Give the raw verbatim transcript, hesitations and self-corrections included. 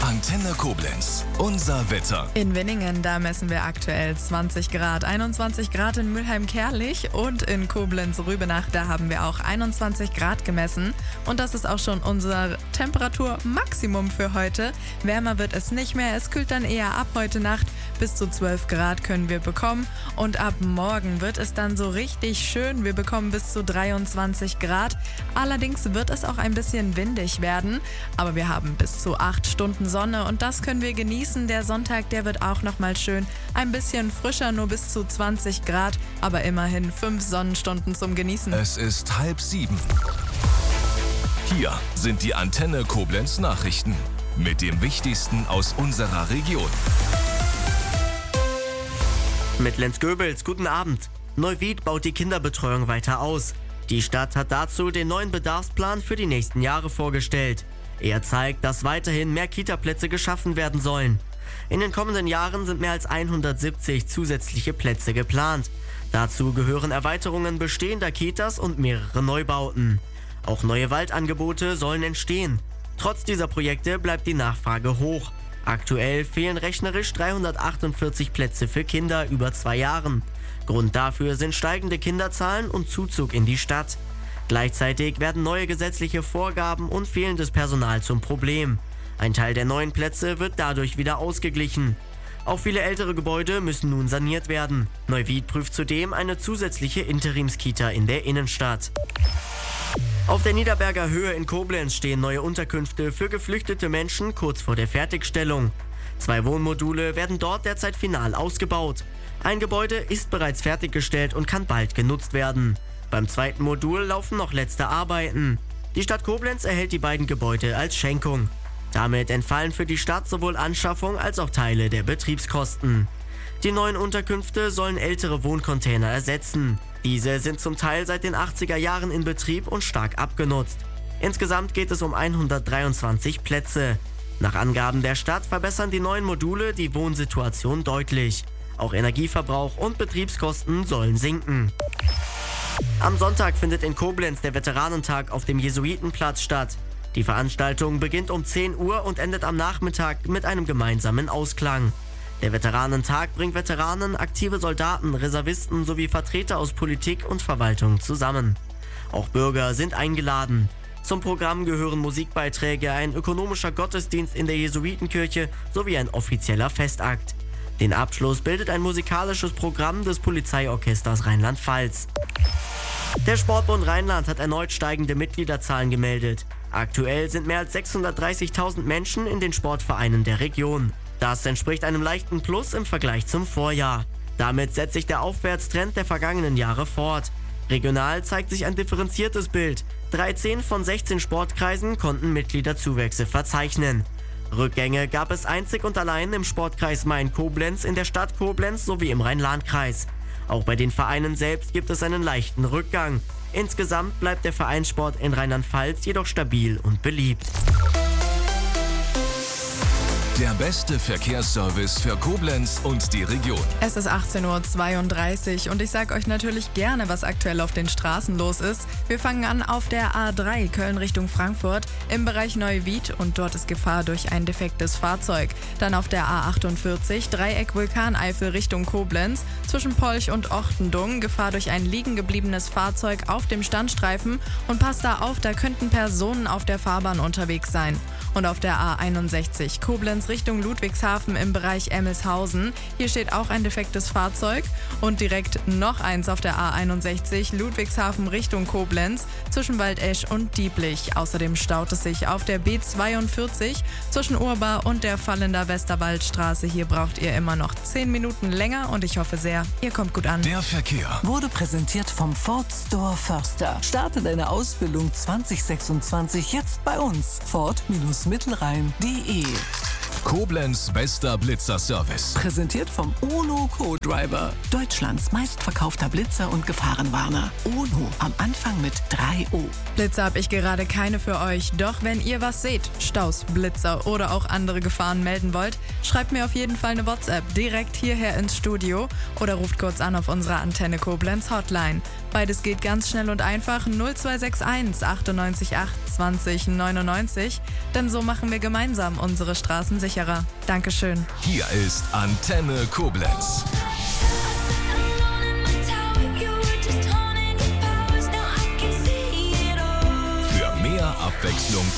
Antenne Koblenz, unser Wetter. In Winningen, da messen wir aktuell zwanzig Grad, einundzwanzig Grad in Mülheim-Kärlich und in Koblenz-Rübenach, da haben wir auch einundzwanzig Grad gemessen. Und das ist auch schon unser Temperaturmaximum für heute. Wärmer wird es nicht mehr, es kühlt dann eher ab heute Nacht. Bis zu zwölf Grad können wir bekommen und ab morgen wird es dann so richtig schön. Wir bekommen bis zu dreiundzwanzig Grad. Allerdings wird es auch ein bisschen windig werden, aber wir haben bis zu acht Stunden Sonne und das können wir genießen. Der Sonntag, der wird auch nochmal schön. Ein bisschen frischer, nur bis zu zwanzig Grad, aber immerhin fünf Sonnenstunden zum Genießen. Es ist halb sieben. Hier sind die Antenne Koblenz Nachrichten mit dem Wichtigsten aus unserer Region. Mit Lenz Goebels, guten Abend. Neuwied baut die Kinderbetreuung weiter aus. Die Stadt hat dazu den neuen Bedarfsplan für die nächsten Jahre vorgestellt. Er zeigt, dass weiterhin mehr Kitaplätze geschaffen werden sollen. In den kommenden Jahren sind mehr als hundertsiebzig zusätzliche Plätze geplant. Dazu gehören Erweiterungen bestehender Kitas und mehrere Neubauten. Auch neue Waldangebote sollen entstehen. Trotz dieser Projekte bleibt die Nachfrage hoch. Aktuell fehlen rechnerisch dreihundertachtundvierzig Plätze für Kinder über zwei Jahren. Grund dafür sind steigende Kinderzahlen und Zuzug in die Stadt. Gleichzeitig werden neue gesetzliche Vorgaben und fehlendes Personal zum Problem. Ein Teil der neuen Plätze wird dadurch wieder ausgeglichen. Auch viele ältere Gebäude müssen nun saniert werden. Neuwied prüft zudem eine zusätzliche Interimskita in der Innenstadt. Auf der Niederberger Höhe in Koblenz stehen neue Unterkünfte für geflüchtete Menschen kurz vor der Fertigstellung. Zwei Wohnmodule werden dort derzeit final ausgebaut. Ein Gebäude ist bereits fertiggestellt und kann bald genutzt werden. Beim zweiten Modul laufen noch letzte Arbeiten. Die Stadt Koblenz erhält die beiden Gebäude als Schenkung. Damit entfallen für die Stadt sowohl Anschaffung als auch Teile der Betriebskosten. Die neuen Unterkünfte sollen ältere Wohncontainer ersetzen. Diese sind zum Teil seit den achtziger Jahren in Betrieb und stark abgenutzt. Insgesamt geht es um hundertdreiundzwanzig Plätze. Nach Angaben der Stadt verbessern die neuen Module die Wohnsituation deutlich. Auch Energieverbrauch und Betriebskosten sollen sinken. Am Sonntag findet in Koblenz der Veteranentag auf dem Jesuitenplatz statt. Die Veranstaltung beginnt um zehn Uhr und endet am Nachmittag mit einem gemeinsamen Ausklang. Der Veteranentag bringt Veteranen, aktive Soldaten, Reservisten sowie Vertreter aus Politik und Verwaltung zusammen. Auch Bürger sind eingeladen. Zum Programm gehören Musikbeiträge, ein ökonomischer Gottesdienst in der Jesuitenkirche sowie ein offizieller Festakt. Den Abschluss bildet ein musikalisches Programm des Polizeiorchesters Rheinland-Pfalz. Der Sportbund Rheinland hat erneut steigende Mitgliederzahlen gemeldet. Aktuell sind mehr als sechshundertdreißigtausend Menschen in den Sportvereinen der Region. Das entspricht einem leichten Plus im Vergleich zum Vorjahr. Damit setzt sich der Aufwärtstrend der vergangenen Jahre fort. Regional zeigt sich ein differenziertes Bild. dreizehn von sechzehn Sportkreisen konnten Mitgliederzuwächse verzeichnen. Rückgänge gab es einzig und allein im Sportkreis Main-Koblenz, in der Stadt Koblenz sowie im Rhein-Lahn-Kreis. Auch bei den Vereinen selbst gibt es einen leichten Rückgang. Insgesamt bleibt der Vereinssport in Rheinland-Pfalz jedoch stabil und beliebt. Der beste Verkehrsservice für Koblenz und die Region. Es ist achtzehn Uhr zweiunddreißig und ich sage euch natürlich gerne, was aktuell auf den Straßen los ist. Wir fangen an auf der A drei Köln Richtung Frankfurt im Bereich Neuwied und dort ist Gefahr durch ein defektes Fahrzeug. Dann auf der A achtundvierzig Dreieck Vulkaneifel Richtung Koblenz zwischen Polch und Ochtendung Gefahr durch ein liegen gebliebenes Fahrzeug auf dem Standstreifen und passt da auf, da könnten Personen auf der Fahrbahn unterwegs sein. Und auf der A einundsechzig Koblenz Richtung Ludwigshafen im Bereich Emmelshausen. Hier steht auch ein defektes Fahrzeug und direkt noch eins auf der A einundsechzig Ludwigshafen Richtung Koblenz zwischen Waldesch und Dieblich. Außerdem staut es sich auf der B zweiundvierzig zwischen Urba und der Fallender Westerwaldstraße. Hier braucht ihr immer noch zehn Minuten länger und ich hoffe sehr, ihr kommt gut an. Der Verkehr wurde präsentiert vom Ford Store Förster. Starte deine Ausbildung zwanzig sechsundzwanzig jetzt bei uns. Ford-Mittelrhein punkt de Koblenz bester Blitzerservice. Präsentiert vom UNO Co-Driver. Deutschlands meistverkaufter Blitzer und Gefahrenwarner. UNO am Anfang mit drei O. Blitzer habe ich gerade keine für euch. Doch wenn ihr was seht, Staus, Blitzer oder auch andere Gefahren melden wollt, schreibt mir auf jeden Fall eine WhatsApp direkt hierher ins Studio oder ruft kurz an auf unserer Antenne Koblenz Hotline. Beides geht ganz schnell und einfach null zwei sechs eins achtundneunzig acht zwanzig neunundneunzig, denn so machen wir gemeinsam unsere Straßen sicherer. Dankeschön. Hier ist Antenne Koblenz. Für mehr Abwechslung